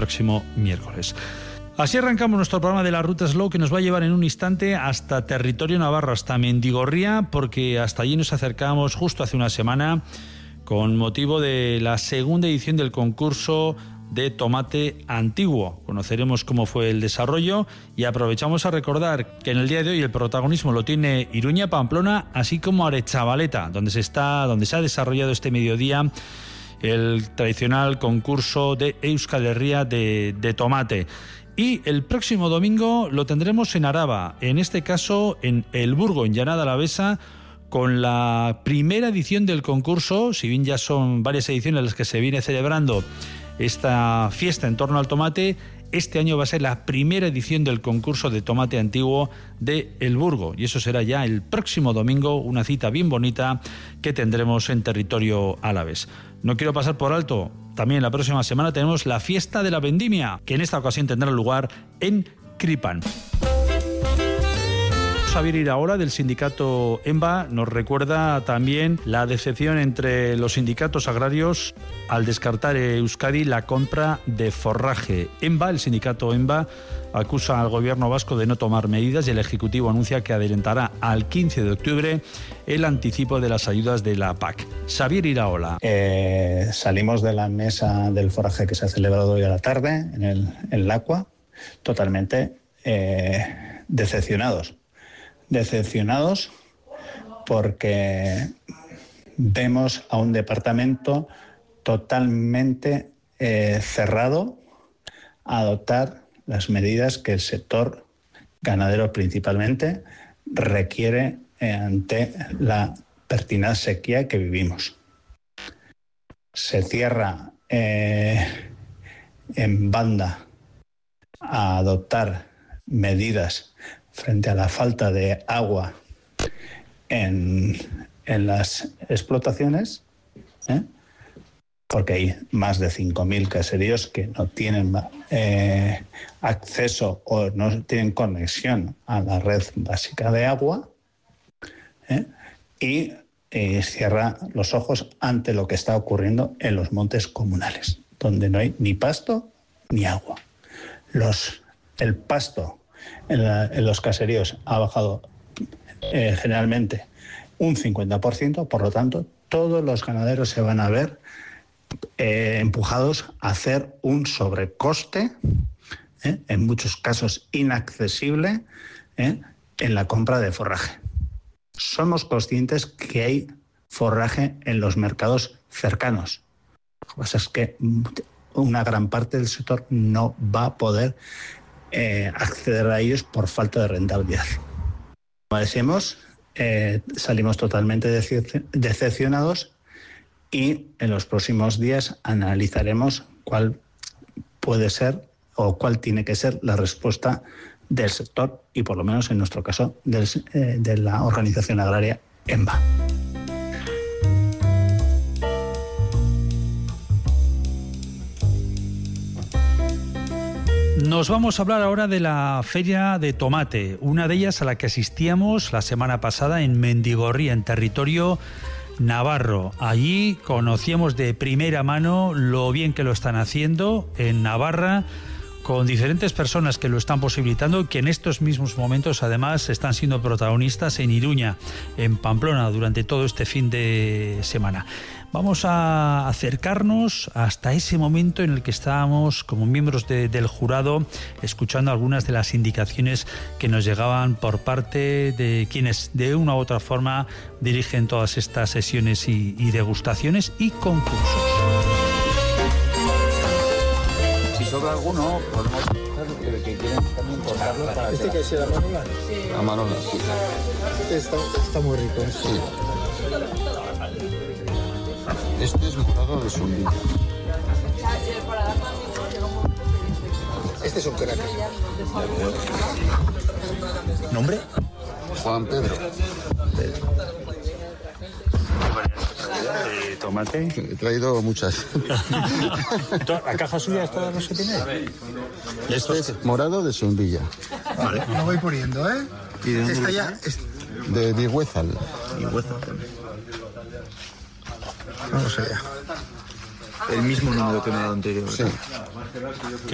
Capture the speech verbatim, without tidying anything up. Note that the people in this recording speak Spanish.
próximo miércoles. Así arrancamos nuestro programa de la Ruta Slow, que nos va a llevar en un instante hasta territorio navarro, hasta Mendigorría, porque hasta allí nos acercamos justo hace una semana con motivo de la segunda edición del concurso de tomate antiguo. Conoceremos cómo fue el desarrollo y aprovechamos a recordar que en el día de hoy el protagonismo lo tiene Iruña, Pamplona, así como Arechavaleta, donde se está, donde se ha desarrollado este mediodía el tradicional concurso de Euskal Herria de, de tomate. Y el próximo domingo lo tendremos en Araba, en este caso en El Burgo, en Llanada Alavesa, con la primera edición del concurso. Si bien ya son varias ediciones las que se viene celebrando esta fiesta en torno al tomate, este año va a ser la primera edición del concurso de tomate antiguo de El Burgo, y eso será ya el próximo domingo, una cita bien bonita que tendremos en territorio alavés. No quiero pasar por alto, también la próxima semana tenemos la fiesta de la vendimia, que en esta ocasión tendrá lugar en Cripan. Xavier Iraola, del sindicato EMBA, nos recuerda también la decepción entre los sindicatos agrarios al descartar Euskadi la compra de forraje. EMBA, el sindicato EMBA, acusa al gobierno vasco de no tomar medidas y el Ejecutivo anuncia que adelantará al quince de octubre el anticipo de las ayudas de la P A C. Xavier Iraola. Eh, salimos de la mesa del forraje que se ha celebrado hoy a la tarde en el en Lacua totalmente eh, decepcionados. Decepcionados porque vemos a un departamento totalmente eh, cerrado a adoptar las medidas que el sector ganadero principalmente requiere eh, ante la pertinaz sequía que vivimos. Se cierra eh, en banda a adoptar medidas frente a la falta de agua en, en las explotaciones, ¿eh? porque hay más de cinco mil caseríos que no tienen eh, acceso o no tienen conexión a la red básica de agua, ¿eh? y eh, cierra los ojos ante lo que está ocurriendo en los montes comunales, donde no hay ni pasto ni agua. Los, el pasto En, la, en los caseríos ha bajado eh, generalmente un cincuenta por ciento, por lo tanto, todos los ganaderos se van a ver eh, empujados a hacer un sobrecoste, eh, en muchos casos inaccesible, eh, en la compra de forraje. Somos conscientes que hay forraje en los mercados cercanos. Lo que pasa es que una gran parte del sector no va a poder Eh, acceder a ellos por falta de rentabilidad. Como decimos, eh, salimos totalmente decep- decepcionados y en los próximos días analizaremos cuál puede ser o cuál tiene que ser la respuesta del sector y, por lo menos en nuestro caso, del, eh, de la organización agraria EMBA. Nos vamos a hablar ahora de la Feria de Tomate, una de ellas a la que asistíamos la semana pasada en Mendigorría, en territorio navarro. Allí conocíamos de primera mano lo bien que lo están haciendo en Navarra, con diferentes personas que lo están posibilitando, que en estos mismos momentos además están siendo protagonistas en Iruña, en Pamplona, durante todo este fin de semana. Vamos a acercarnos hasta ese momento en el que estábamos como miembros de, del jurado escuchando algunas de las indicaciones que nos llegaban por parte de quienes de una u otra forma dirigen todas estas sesiones y, y degustaciones y concursos. Si sobra alguno, podemos coger el que quieren también cortarlo para... ¿Este que es la manola? Sí. La manola, sí. Este está, está muy rico. ¿Eh? Sí. Este es morado de Zumbilla. Este es un crack. ¿Nombre? Juan Pedro. De tomate. He traído muchas. ¿La caja suya es toda los que tiene? Este es morado de Zumbilla. Vale. Lo voy poniendo, ¿eh? ¿Y de dónde Esta lo ya... traes? Es... De Digüézal. Digüézal. Vamos allá. El mismo número que me ha dado anterior. Sí.